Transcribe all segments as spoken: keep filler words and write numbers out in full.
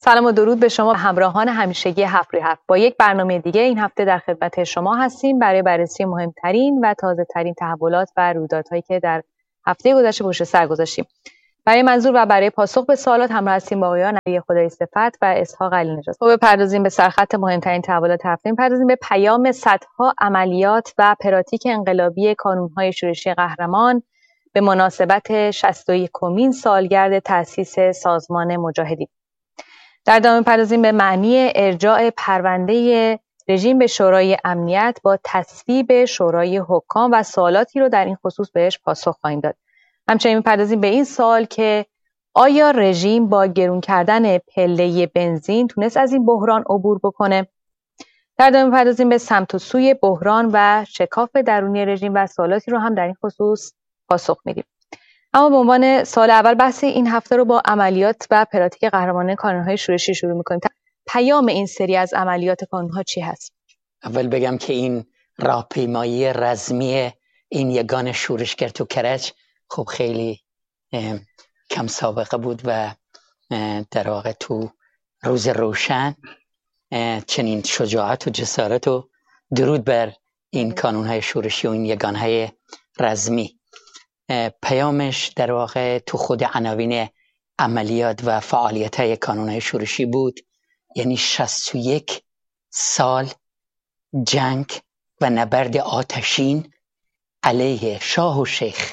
سلام و درود به شما همراهان همیشگی هفت روی هفت. با یک برنامه دیگه این هفته در خدمت شما هستیم برای بررسی مهمترین و تازه ترین تحولات و رویدادهایی که در هفته گذشته پشت سر گذاشتیم. برای منظور و برای پاسخ به سوالات همراه هستیم با آقایان علی خدایی صفت و اسحاق علی نژاد. خب بپردازیم به سرخط مهمترین تحولات هفته. بپردازیم به پیام صدها عملیات و پراتیک انقلابی کانون‌های شورشی قهرمان به مناسبت شصت و یکمین سالگرد تأسیس سازمان مجاهدین. در ادامه پردازیم به معنی ارجاع پرونده رژیم به شورای امنیت با تصویب شورای حکام و سوالاتی رو در این خصوص بهش پاسخ خواهیم داد. همچنین می‌پردازیم به این سوال که آیا رژیم با گرون کردن پله بنزین تونست از این بحران عبور بکنه؟ در ادامه می‌پردازیم به سمت و سوی بحران و شکاف درونی رژیم و سوالاتی رو هم در این خصوص پاسخ میدیم. اما به عنوان سال اول بحث این هفته رو با عملیات و پراتیک قهرمانان کانون‌های شورشی شروع می‌کنیم. پیام این سری از عملیات کانون‌ها چی هست؟ اول بگم که این راهپیمایی رزمی این یگان شورشگر تو کرج خب خیلی کم سابقه بود و در واقع تو روز روشن چنین شجاعت و جسارت و درود بر این کانون‌های شورشی و این یگانهای رزمی. پیامش در واقع تو خود عناوین عملیات و فعالیت‌های کانون‌های شورشی بود، یعنی شصت و یک سال جنگ و نبرد آتشین علیه شاه و شیخ،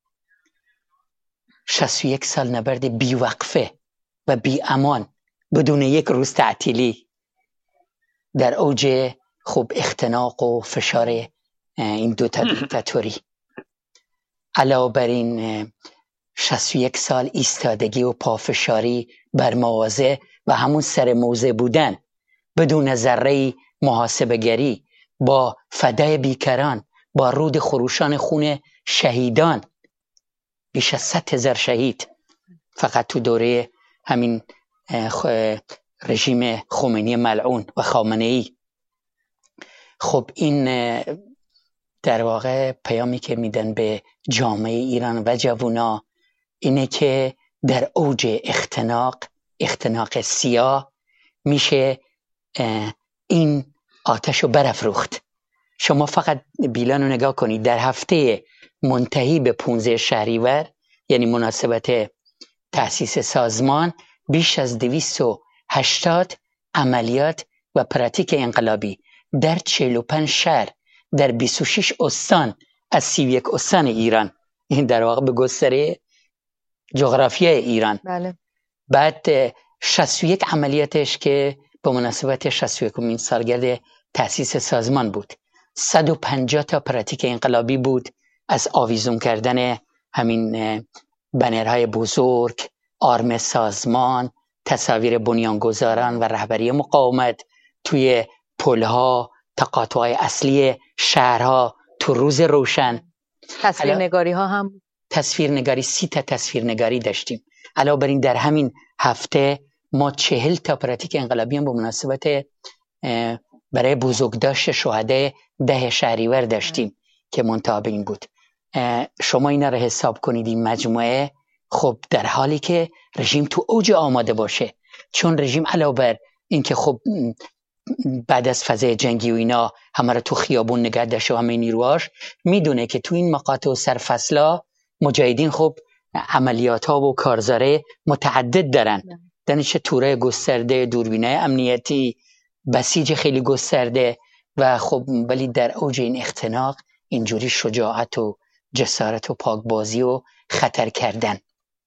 شصت و یک سال نبرد بیوقفه و بی امان بدون یک روز تعطیلی در اوج خوب اختناق و فشار این دو تا دیکتاتوری. علاوه بر این شصت و یک سال ایستادگی و پافشاری بر مواضع و همون سر موضع بودن بدون ذره محاسبه گری، با فدای بیکران، با رود خروشان خون شهیدان، بیش از صد هزار شهید فقط تو دوره همین رژیم خمینی ملعون و خامنه‌ای. خب این در واقع پیامی که میدن به جامعه ایران و جوونا اینه که در اوج اختناق اختناق سیاه میشه این آتش رو برافروخت. شما فقط بیلان رو نگاه کنید، در هفته منتهی به پانزده شهریور یعنی مناسبت تأسیس سازمان، بیش از دویست و هشتاد عملیات و پراتیک انقلابی در چهل و پنج شهر در بیست و شش استان از سی و یک استان ایران، این در واقع به گستره جغرافیای ایران. بله. بعد شصت و یک عملیاتش که به مناسبت شصت و یکمین سالگرد تأسیس سازمان بود. صد و پنجاه تا پراتیک انقلابی بود، از آویزون کردن همین بنرهای بزرگ، آرم سازمان، تصاویر بنیانگذاران و رهبری مقاومت توی پلها، تقاطع‌های اصلی شهرها تو روز روشن. تصویرنگاری ها هم تصویرنگاری سی تا تصویرنگاری داشتیم. علاوه بر این در همین هفته ما چهل تا پراتیک انقلابی هم به مناسبت برای بزرگداشت شهدای ده شهریور داشتیم که منتهی به این بود. شما اینا رو حساب کنید، این مجموعه خب در حالی که رژیم تو اوج آماده باشه، چون رژیم علاوه بر این که خب بعد از فضای جنگی و اینا همه رو تو خیابون نگه داشته و همه نیروهاش میدونه که تو این مقاطع و سرفصلا مجاهدین خب عملیات ها و کارزاره متعدد دارن، دانش توره گسترده، دوربینای امنیتی، بسیج خیلی گسترده و خب ولی در اوج این اختناق اینجوری شجاعت و جسارت و پاکبازی و خطر کردن.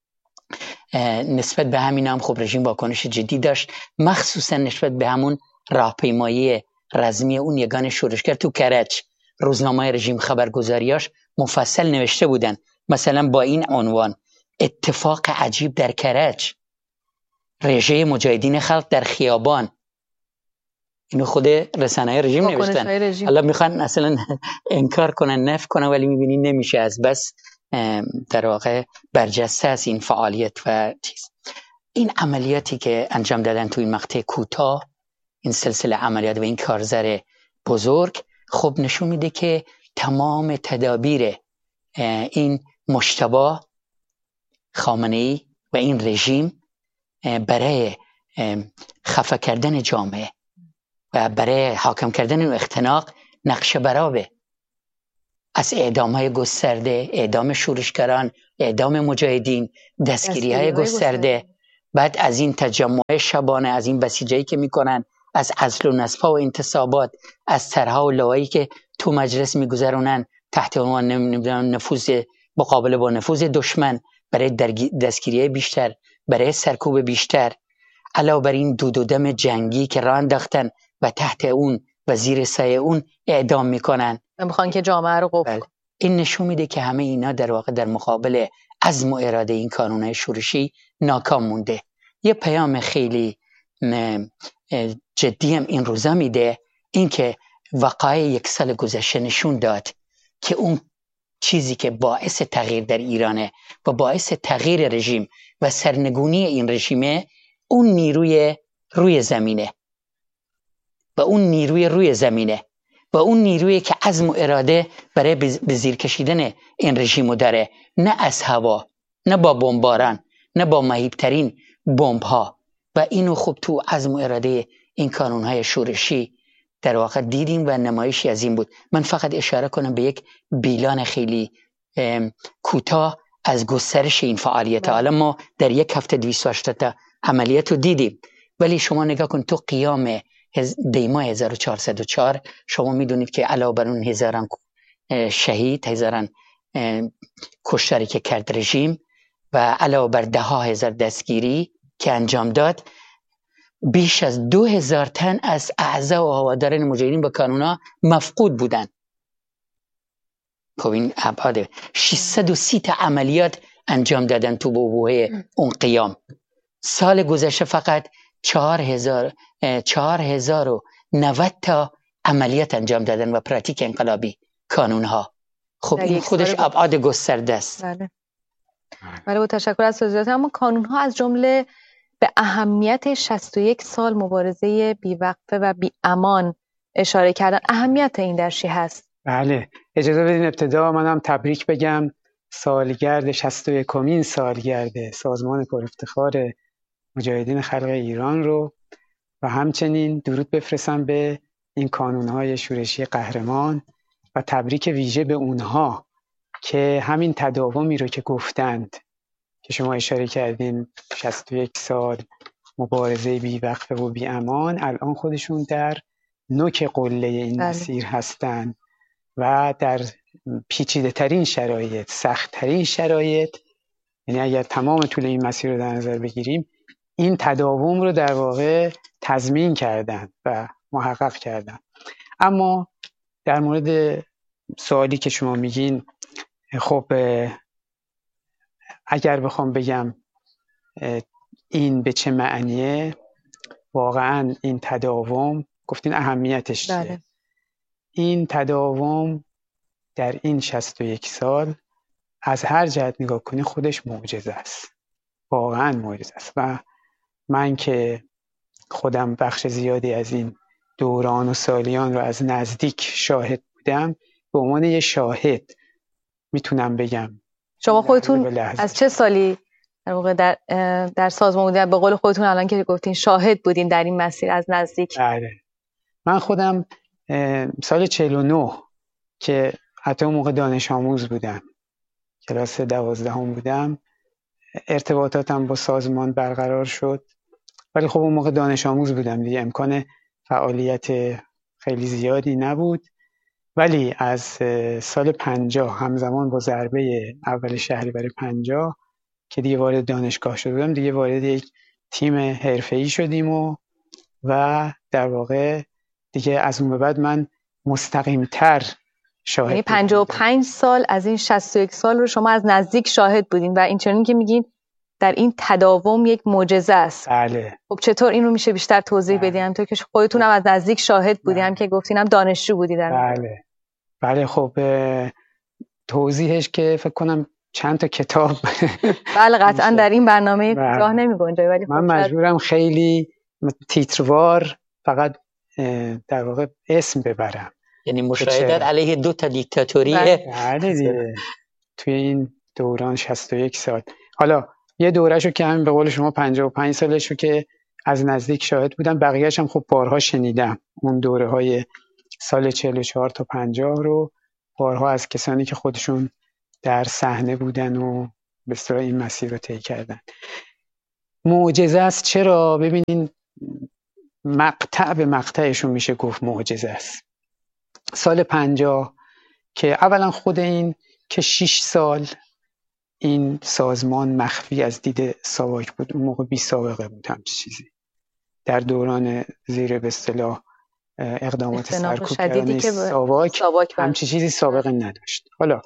نسبت به همین هم خب رژیم واکنش جدی داشت، مخصوصا نسبت به همون راهپیمایی رزمی اون یگان شورشگر تو کرج. روزنامه رژیم خبرگزاریاش مفصل نوشته بودن، مثلا با این عنوان: اتفاق عجیب در کرج، رژه مجاهدین خلق در خیابان. اینو خود رسانه‌های رژیم نوشتن. حالا میخوان اصلا انکار کنن، نفی کنن، ولی میبینی نمیشه، از بس در واقع برجسته است این فعالیت و چیز. این عملیاتی که انجام دادن تو این مقطع کوتاه، این سلسله عملیات و این کارزار بزرگ، خب نشون میده که تمام تدابیر این مجتبی خامنه‌ای و این رژیم برای خفه کردن جامعه و برای حاکم کردن اون اختناق نقش برابه، از اعدام های گسترده، اعدام شورشگران، اعدام مجاهدین، دستگیری های گسترده، بعد از این تجمع شبانه، از این بسیجایی که میکنن، از عزل و نصفا و انتصابات، از طرحها و لوایی که تو مجلس میگذرونن تحت عنوان نمیدونم نفوذ مقابله با نفوذ دشمن، برای دستگیری بیشتر، برای سرکوب بیشتر، علاوه بر این دود و دم جنگی که راه انداختن و تحت اون و زیر سایه اون اعدام میکنن، میخوان که جامعه رو قفل. این نشون میده که همه اینا در واقع در مقابل عزم و اراده این کانونهای شورشی ناکام مونده. یه پیام خیلی جدی هم این روزا میده، این که وقایع یک سال گذشته نشون داد که اون چیزی که باعث تغییر در ایرانه و باعث تغییر رژیم و سرنگونی این رژیمه، اون نیروی روی زمینه و اون نیروی روی زمینه و اون نیرویی که عزم و اراده برای به زیر کشیدن این رژیمو داره، نه از هوا، نه با بمباران، نه با مهیبترین بمب ها. و اینو خوب تو عزم و اراده این کانونهای شورشی در واقع دیدیم و نمایشی از این بود. من فقط اشاره کنم به یک بیلان خیلی کوتاه از گسترش این فعالیت. حالا ما در یک هفته دویست و هشتاد تا عملیات رو دیدیم، ولی شما نگاه کن تو قیام دیماه هزار و چهارصد و چهار شما میدونید که علاوه بر اون هزاران شهید، هزاران کشتاری که کرد رژیم و علاوه بر ده ها هزار دستگیری که انجام داد، بیش از دو هزار تن از اعضا و هواداران مجاهدین با کانونا مفقود بودن. خب این ابعاد ششصد و سی تا عملیات انجام دادن تو بوبوه اون قیام. سال گذشته فقط چهار هزار چهار هزار و نود تا عملیات انجام دادن و پراتیک انقلابی کانونها. خب این خودش ابعاد گسترده است. بله. بله با تشکر از توضیحات. اما کانونها از جمله به اهمیت شصت و یک سال مبارزه بیوقفه و بی امان اشاره کردن. اهمیت این در چی هست؟ بله، اجازه بدین ابتدا منم تبریک بگم سالگرد شصت و یکمین سالگرد سازمان پرافتخار مجاهدین خلق ایران رو و همچنین درود بفرستم به این کانونهای شورشی قهرمان و تبریک ویژه به اونها که همین تداومی رو که گفتند که شما اشاره کردین، شصت و یک سال مبارزه بی وقفه و بی امان، الان خودشون در نوک قله این بله. مسیر هستند و در پیچیده ترین شرایط، سخت ترین شرایط، یعنی اگر تمام طول این مسیر رو در نظر بگیریم، این تداوم رو در واقع تضمین کردن و محقق کردن. اما در مورد سوالی که شما میگین، خب اگر بخوام بگم این به چه معنیه، واقعا این تداوم، گفتین اهمیتش چیه؟ بله. این تداوم در این شصت و یک سال از هر جهت نگاه کنی خودش معجزه است، واقعا معجزه است. و من که خودم بخش زیادی از این دوران و سالیان رو از نزدیک شاهد بودم، به عنوان یه شاهد میتونم بگم. شما خودتون از چه سالی در واقع در در سازمان بودین؟ به قول خودتون الان که گفتین شاهد بودین در این مسیر از نزدیک. بله، من خودم سال چهل و نه که حتی اون موقع دانش آموز بودم، کلاس دوازدهم بودم، ارتباطاتم با سازمان برقرار شد، ولی خب اون موقع دانش آموز بودم دیگه، امکان فعالیت خیلی زیادی نبود. ولی از سال پنجاه همزمان با ضربه اول شهریور پنجاه که دیگه وارد دانشگاه شده بودم، دیگه وارد یک تیم حرفه‌ای شدیم و و در واقع دیگه از اون به بعد من مستقیم‌تر شاهد. یعنی پنجاه و پنج سال از این شصت و یک سال رو شما از نزدیک شاهد بودین و این چنین که میگین در این تداوم یک معجزه است. بله. خب چطور این رو میشه بیشتر توضیح بله. بدین؟ همونطور که خودتون هم از نزدیک شاهد بودین، هم که گفتین هم دانشجو بودی در بله. بله خب توضیحش که فکر کنم چند تا کتاب بله قطعا در این برنامه راه نمی‌گنجه، ولی من مجبورم خیلی تیتروار فقط در واقع اسم ببرم. یعنی مشاهدات علیه دو تا دیکتاتوریه. بله دیگه توی این دوران شصت و یک سال. حالا یه دورهشو که همین به قول شما پنجاه و پنج سالشو که از نزدیک شاهد بودم، بقیه‌اش هم خب بارها شنیدم. اون دوره های سال چهل و چهار تا پنجاه رو بارها از کسانی که خودشون در صحنه بودن و به اصطلاح این مسیر رو طی کردن. معجزه است. چرا؟ ببینین مقطع به مقطعشون میشه گفت معجزه است. سال پنجاه که اولا خود این که شش سال این سازمان مخفی از دید ساواک بود، اون موقع بی سابقه بود همچی چیزی، در دوران زیر به اصطلاح اقدامات سرکوبگرانه ساواک, ساواک همچی چیزی سابقه نداشت. حالا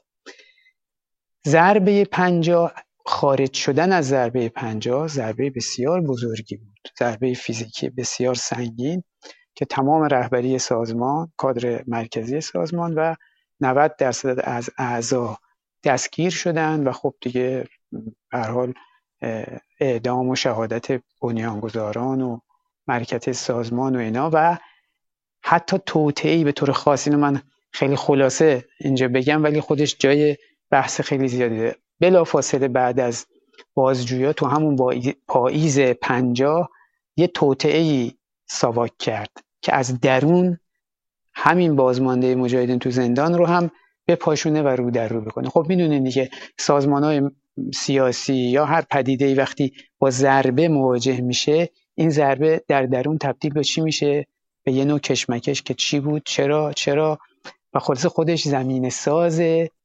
ضربه پنجاه، خارج شدن از ضربه پنجاه ضربه بسیار بزرگی بود، ضربه فیزیکی بسیار سنگین که تمام رهبری سازمان، کادر مرکزی سازمان و نود درصد از اعضا دستگیر شدن و خب دیگه به هر حال اعدام و شهادت بنیانگذاران و مرکز سازمان و اینا و حتی توطئه‌ای به طور خاص. اینو من خیلی خلاصه اینجا بگم ولی خودش جای بحث خیلی زیادی داره. بلافاصله بعد از بازجویی تو همون پاییز پنجاه یه توطئه‌ای ساواک کرد که از درون همین بازمانده مجاهدین تو زندان رو هم بپاشونه و رو در رو بکنه. خب میدونین دیگه سازمان‌های سیاسی یا هر پدیده‌ای وقتی با ضربه مواجه میشه، این ضربه در درون تبدیل به چی میشه؟ به یه نوع کشمکش که چی بود، چرا چرا و خلاصه خودش زمین ساز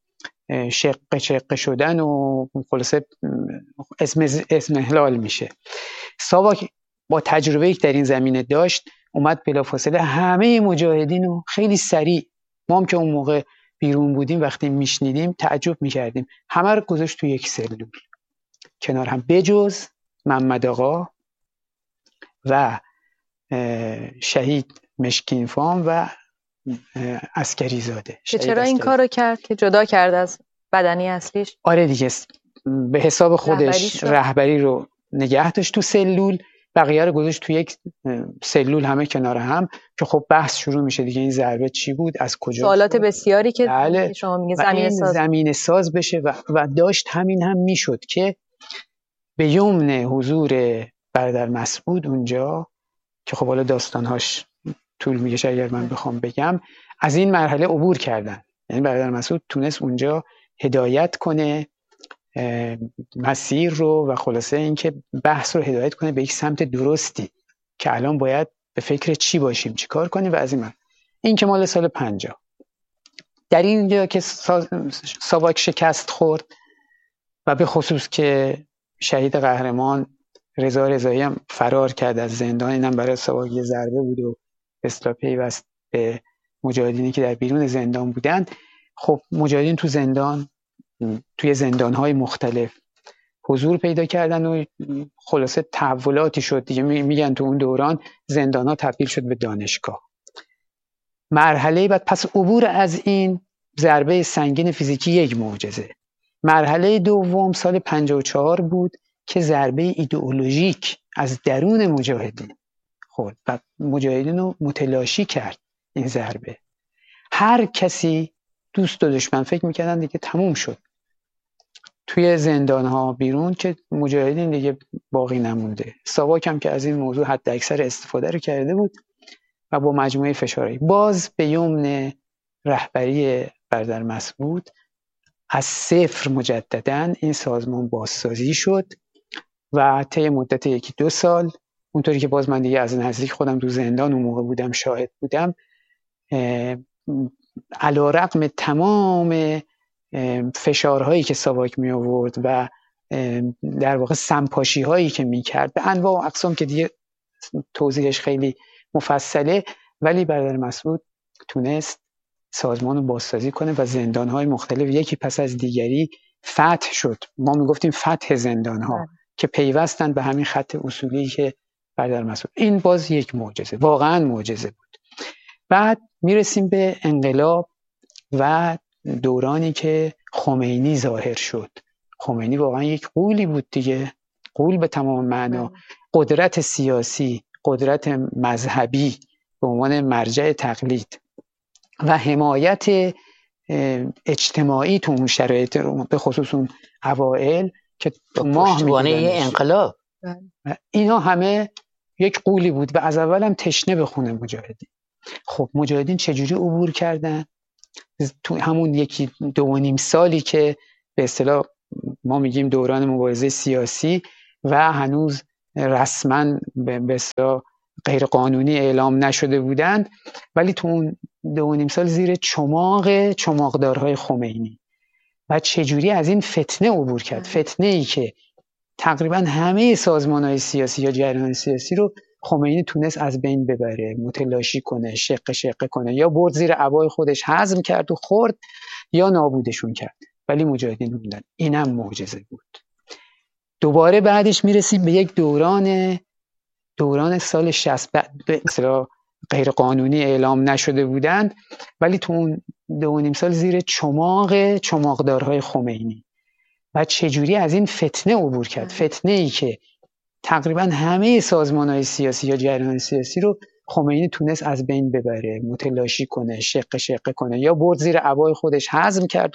شق شق شدن و خلاصه اسم اسم احلال میشه. ساواک با تجربه‌ای که در این زمینه داشت اومد بلافاصله همه مجاهدین رو خیلی سریع، ما هم که اون موقع بیرون بودیم وقتی میشنیدیم تعجب میکردیم، همه رو گذاشت تو یک سلول کنار هم بجز محمد آقا و شهید مشکین فام و عسکری زاده. که چرا این کارو کرد که جدا کرد از بدنی اصلیش؟ آره دیگه، به حساب خودش رهبری رو نگه داشت تو سلول، بقیه رو گذاشت تو یک سلول همه کنار هم که خب بحث شروع میشه دیگه، این ضربه چی بود، از کجا، سوالات بسیاری که بله. شما میگه زمین ساز زمین ساز بشه و, و داشت همین هم میشد که به یمن حضور برادر مسعود اونجا که خب حالا داستانهاش طول میکشه اگر من بخوام بگم، از این مرحله عبور کردن. یعنی برادر مسعود تونست اونجا هدایت کنه مسیر رو و خلاصه اینکه بحث رو هدایت کنه به یک سمت درستی که الان باید به فکر چی باشیم، چی کار کنیم و از این من. این که مال سال پنجاه. در اینجا که ساواک شکست خورد و به خصوص که شهید قهرمان رضا رضایی هم فرار کرد از زندان، اینم برای ساواک یه ضربه بود و به اصطلاح پیوست به مجاهدینی که در بیرون زندان بودن. خب مجاهدین تو زندان، توی زندان‌های مختلف حضور پیدا کردن و خلاصه تحولاتی شد دیگه. میگن تو اون دوران زندان‌ها تبدیل شد به دانشگاه. مرحله بعد پس عبور از این ضربه سنگین فیزیکی یک معجزه. مرحله دوم سال پنجاه و چهار بود که ضربه ایدئولوژیک از درون مجاهدین خورد و مجاهدین رو متلاشی کرد. این ضربه هر کسی دوست و دشمن فکر میکردن دیگه تموم شد توی زندان‌ها، بیرون که مجاهدین دیگه باقی نمونده. ساواک هم که از این موضوع حد اکثر استفاده رو کرده بود و با مجموعه فشارهایی باز به یمن رهبری برادر مسعود از صفر مجدداً این سازمان بازسازی شد و طی مدت یکی دو سال، اونطوری که باز من دیگه از نزدیک خودم تو زندان اون موقع بودم شاهد بودم، علی‌رغم تمام فشارهایی که ساواک می آورد و در واقع سمپاشی هایی که می کرد به انواع و اقسام که دیگه توضیحش خیلی مفصله، ولی برادر مسعود تونست سازمان رو بازسازی کنه و زندان های مختلف یکی پس از دیگری فتح شد. ما می گفتیم فتح زندان ها که پیوستن به همین خط اصولی که برادر مسعود. این باز یک معجزه، واقعا معجزه بود. بعد میرسیم به انقلاب و دورانی که خمینی ظاهر شد. خمینی واقعا یک غولی بود دیگه، غول به تمام معنا. قدرت سیاسی، قدرت مذهبی به عنوان مرجع تقلید و حمایت اجتماعی تو اون شرایط، به خصوص اون اوائل که تو ماه پشتوانه انقلاب، اینا همه یک غولی بود و از اول هم تشنه به خون مجاهدین. خب مجاهدین چجوری عبور کردن؟ تو همون یکی دو و نیم سالی که به اصطلاح ما میگیم دوران مبارزه سیاسی و هنوز رسما به اصطلاح غیر قانونی اعلام نشده بودند، ولی تو اون دو و نیم سال زیر چماق چماقدارهای خمینی و چجوری از این فتنه عبور کرد. فتنه ای که تقریبا همه سازمان‌های سیاسی یا جریان سیاسی رو خمینی تونست از بین ببره، متلاشی کنه، شق شقه کنه، یا برد زیر عبای خودش هضم کرد و خورد یا نابودشون کرد، ولی مجاهدین موندن. اینم معجزه بود. دوباره بعدش میرسیم به یک دوران دوران سال شصت به اصطلاح غیر قانونی اعلام نشده بودند، ولی تو اون دو و نیم سال زیر چماق چماقدارهای خمینی و چجوری از این فتنه عبور کرد. فتنه ای که تقریبا همه سازمان‌های سیاسی یا جریان سیاسی رو خمینی تونست از بین ببره، متلاشی کنه، شق شقه کنه، یا برد زیر عبای خودش هضم کرد